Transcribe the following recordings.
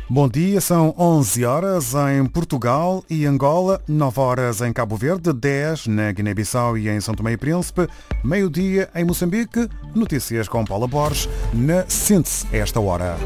Bom dia, são 11 horas em Portugal e Angola, 9 horas em Cabo Verde, 10 na Guiné-Bissau e em São Tomé e Príncipe, meio-dia em Moçambique. Notícias com Paula Borges na Síntese esta hora.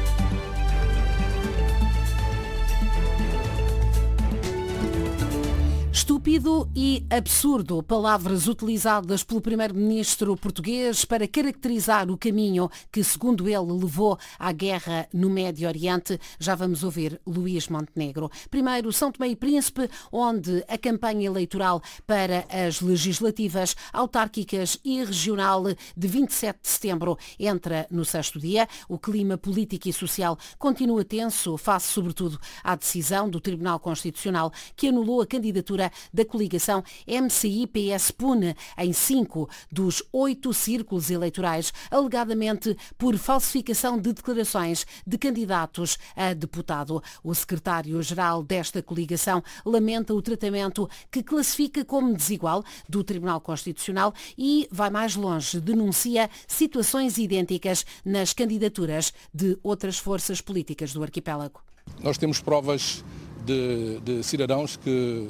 Estúpido e absurdo, palavras utilizadas pelo primeiro-ministro português para caracterizar o caminho que, segundo ele, levou à guerra no Médio Oriente. Já vamos ouvir Luís Montenegro. Primeiro, São Tomé e Príncipe, onde a campanha eleitoral para as legislativas, autárquicas e regional de 27 de setembro entra no sexto dia. O clima político e social continua tenso, face sobretudo à decisão do Tribunal Constitucional que anulou a candidatura da coligação MCI-PS-PUN em 5 dos 8 círculos eleitorais, alegadamente por falsificação de declarações de candidatos a deputado. O secretário-geral desta coligação lamenta o tratamento que classifica como desigual do Tribunal Constitucional e vai mais longe, denuncia situações idênticas nas candidaturas de outras forças políticas do arquipélago. Nós temos provas de cidadãos que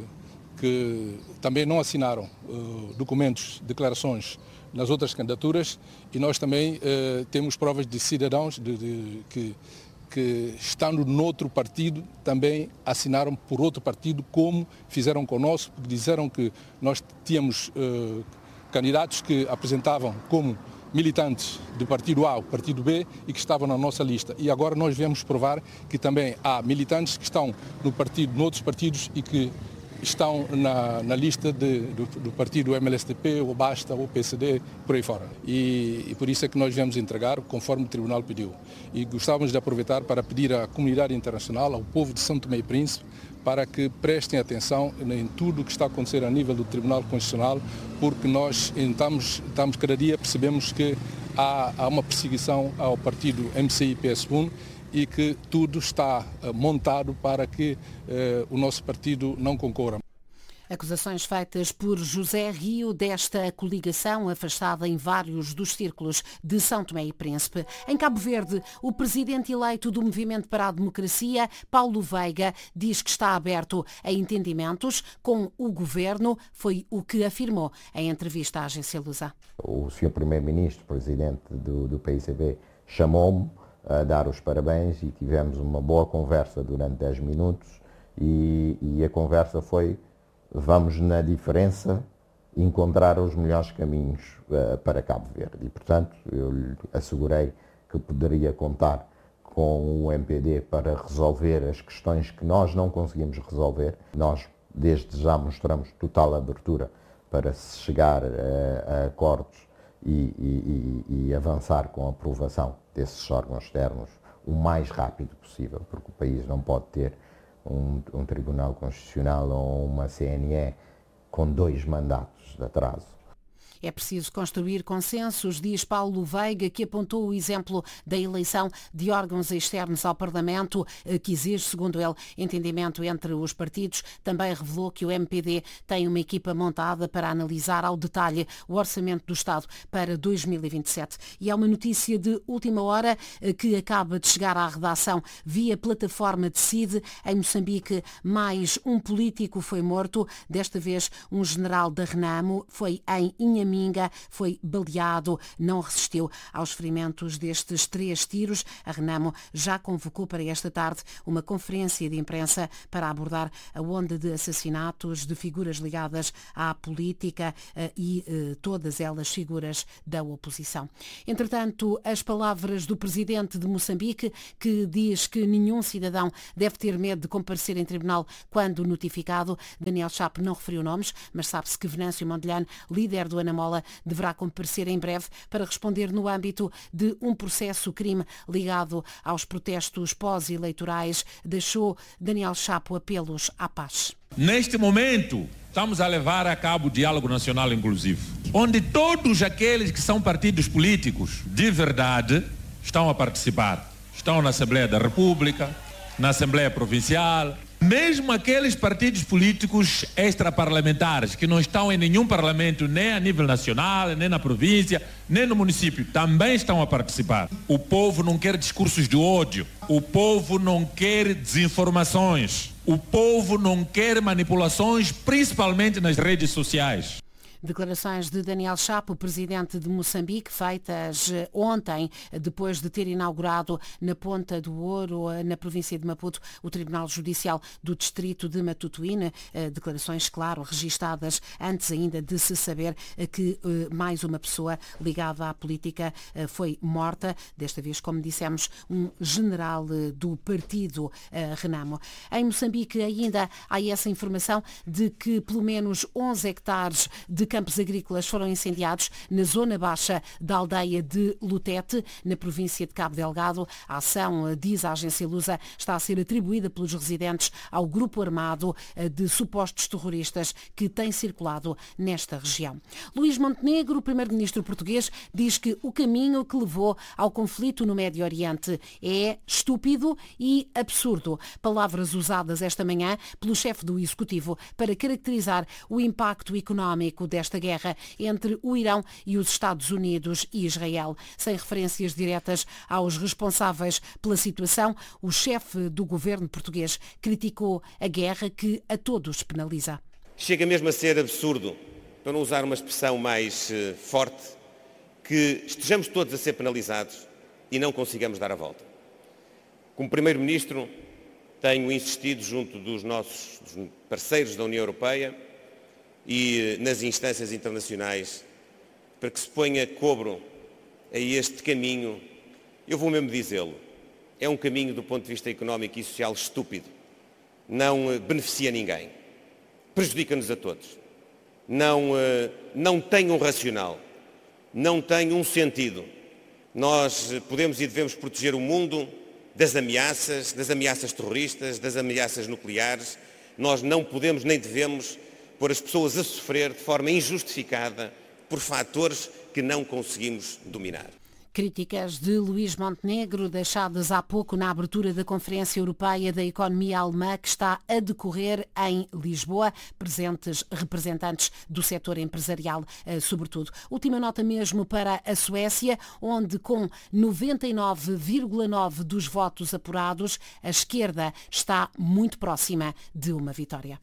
também não assinaram documentos, declarações nas outras candidaturas, e nós também temos provas de cidadãos que estando noutro partido também assinaram por outro partido, como fizeram conosco, porque disseram que nós tínhamos candidatos que apresentavam como militantes do partido A ou partido B e que estavam na nossa lista. E agora nós viemos provar que também há militantes que estão noutros partidos e que estão na lista do partido MLSTP, ou Basta, ou PCD, por aí fora. E por isso é que nós viemos entregar, conforme o Tribunal pediu. E gostávamos de aproveitar para pedir à comunidade internacional, ao povo de São Tomé e Príncipe, para que prestem atenção em tudo o que está a acontecer a nível do Tribunal Constitucional, porque nós estamos cada dia, percebemos que há uma perseguição ao partido MCI-PS-PUN, e que tudo está montado para que o nosso partido não concorra. Acusações feitas por José Rio desta coligação, afastada em vários dos círculos de São Tomé e Príncipe. Em Cabo Verde, o presidente eleito do Movimento para a Democracia, Paulo Veiga, diz que está aberto a entendimentos com o governo, foi o que afirmou em entrevista à agência Lusa. O Sr. Primeiro-Ministro, presidente do PICB, chamou-me a dar os parabéns e tivemos uma boa conversa durante 10 minutos e a conversa foi: vamos na diferença encontrar os melhores caminhos para Cabo Verde. E, portanto, eu lhe assegurei que poderia contar com o MPD para resolver as questões que nós não conseguimos resolver. Nós, desde já, mostramos total abertura para se chegar a acordos e avançar com a aprovação desses órgãos externos o mais rápido possível, porque o país não pode ter um Tribunal Constitucional ou uma CNE com 2 mandatos de atraso. É preciso construir consensos, diz Paulo Veiga, que apontou o exemplo da eleição de órgãos externos ao Parlamento, que exige, segundo ele, entendimento entre os partidos. Também revelou que o MPD tem uma equipa montada para analisar ao detalhe o orçamento do Estado para 2027. E há uma notícia de última hora que acaba de chegar à redação via plataforma Decide. Em Moçambique, mais um político foi morto, desta vez um general da Renamo, foi em Inhaminga, foi baleado, não resistiu aos ferimentos destes 3 tiros. A Renamo já convocou para esta tarde uma conferência de imprensa para abordar a onda de assassinatos de figuras ligadas à política e todas elas figuras da oposição. Entretanto, as palavras do presidente de Moçambique, que diz que nenhum cidadão deve ter medo de comparecer em tribunal quando notificado. Daniel Chapo não referiu nomes, mas sabe-se que Venâncio Mondlane, líder do Anamola, deverá comparecer em breve para responder no âmbito de um processo crime ligado aos protestos pós-eleitorais. Deixou Daniel Chapo apelos à paz. Neste momento, estamos a levar a cabo o diálogo nacional inclusivo, onde todos aqueles que são partidos políticos de verdade estão a participar. Estão na Assembleia da República, na Assembleia Provincial, Mesmo aqueles partidos políticos extraparlamentares que não estão em nenhum parlamento, nem a nível nacional, nem na província, nem no município, também estão a participar. O povo não quer discursos de ódio, o povo não quer desinformações, o povo não quer manipulações, principalmente nas redes sociais. Declarações de Daniel Chapo, presidente de Moçambique, feitas ontem, depois de ter inaugurado na Ponta do Ouro, na província de Maputo, o Tribunal Judicial do Distrito de Matutuíne. Declarações, claro, registadas antes ainda de se saber que mais uma pessoa ligada à política foi morta, desta vez, como dissemos, um general do partido Renamo. Em Moçambique ainda há essa informação de que pelo menos 11 hectares de campos agrícolas foram incendiados na zona baixa da aldeia de Lutete, na província de Cabo Delgado. A ação, diz a agência Lusa, está a ser atribuída pelos residentes ao grupo armado de supostos terroristas que tem circulado nesta região. Luís Montenegro, o primeiro-ministro português, diz que o caminho que levou ao conflito no Médio Oriente é estúpido e absurdo. Palavras usadas esta manhã pelo chefe do Executivo para caracterizar o impacto económico desta guerra entre o Irão e os Estados Unidos e Israel. Sem referências diretas aos responsáveis pela situação, o chefe do governo português criticou a guerra que a todos penaliza. Chega mesmo a ser absurdo, para não usar uma expressão mais forte, que estejamos todos a ser penalizados e não consigamos dar a volta. Como Primeiro-Ministro, tenho insistido junto dos nossos parceiros da União Europeia e nas instâncias internacionais para que se ponha cobro a este caminho. Eu vou mesmo dizê-lo, é um caminho do ponto de vista económico e social estúpido, não beneficia ninguém, prejudica-nos a todos, não tem um racional, não tem um sentido. Nós podemos e devemos proteger o mundo das ameaças terroristas, das ameaças nucleares. Nós não podemos nem devemos pôr as pessoas a sofrer de forma injustificada por fatores que não conseguimos dominar. Críticas de Luís Montenegro, deixadas há pouco na abertura da Conferência Europeia da Economia Alemã, que está a decorrer em Lisboa, presentes representantes do setor empresarial, sobretudo. Última nota mesmo para a Suécia, onde com 99,9% dos votos apurados, a esquerda está muito próxima de uma vitória.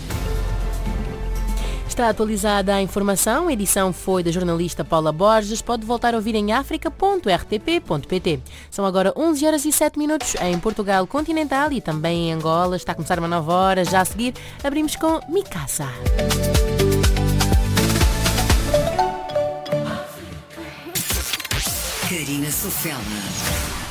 Está atualizada a informação, a edição foi da jornalista Paula Borges, pode voltar a ouvir em africa.rtp.pt. São agora 11h07 em Portugal continental e também em Angola. Está a começar uma nova hora, já a seguir abrimos com Mikasa. Karina Sofela.